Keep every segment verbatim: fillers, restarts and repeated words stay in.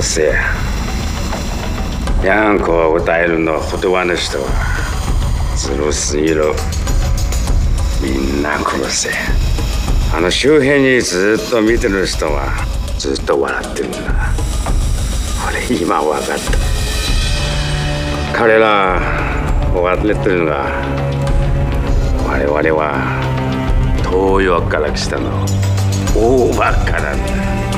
せや。やんこを歌えるの断る人はずるすぎる。みんな殺せ。あの周辺にずっと見てる人はずっと笑ってるんだ。俺今分かった。彼ら忘れてるのが我々は東洋から来たの大ばっかなんだ。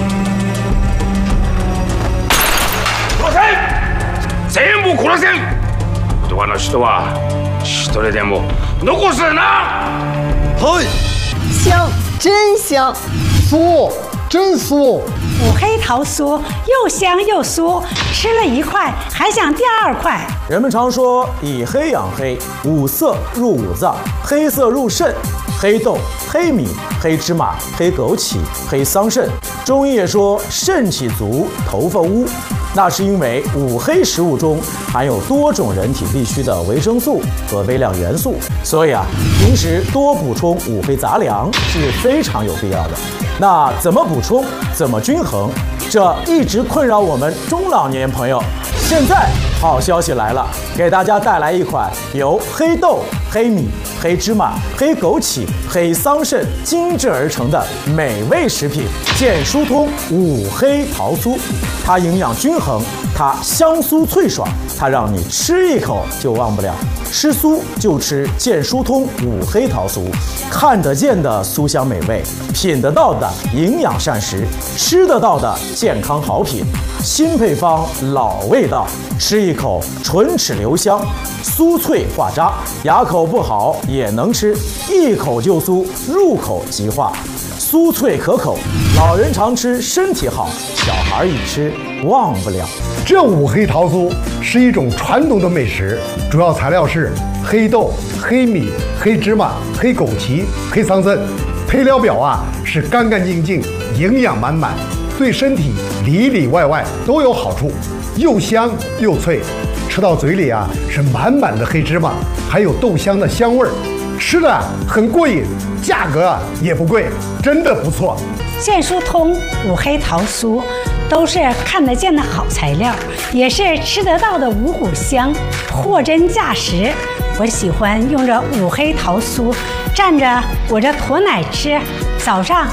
殺せ！全部殺せ！言葉の人は一人でも残すな！ はい。 香，真香！ 酥，真酥！ 五黑桃酥又香又酥，吃了一块还想第二块。 人们常说以黑养黑，五色入五脏，黑色入肾。黑豆、黑米、黑芝麻、黑枸杞、黑桑葚。中医也说肾气足，头发乌，那是因为五黑食物中含有多种人体必需的维生素和微量元素，所以啊，平时多补充五黑杂粮是非常有必要的。那怎么补充，怎么均衡，这一直困扰我们中老年朋友。现在好消息来了，给大家带来一款由黑豆、黑米、黑芝麻、黑枸杞、黑桑葚精制而成的美味食品——健疏通五黑桃酥。它营养均衡，它香酥脆爽，它让你吃一口就忘不了。吃酥就吃健疏通五黑桃酥，看得见的酥香美味，品得到的营养膳食，吃得到的健康好品。新配方，老味道，吃一口唇齿留香，酥脆化渣，牙口不好也能吃，一口就酥，入口即化，酥脆可口，老人常吃身体好，小孩一吃忘不了。 这五黑桃酥是一种传统的美食，主要材料是黑豆、黑米、黑芝麻、黑枸杞、黑桑葚，配料表啊是干干净净，营养满满，对身体里里外外都有好处，又香又脆，吃到嘴里啊是满满的黑芝麻，还有豆香的香味儿，吃的很过瘾，价格啊也不贵，真的不错。 健疏通五黑桃酥都是看得见的好材料，也是吃得到的五谷香，货真价实。我喜欢用这五黑桃酥蘸着我这驼奶吃，早上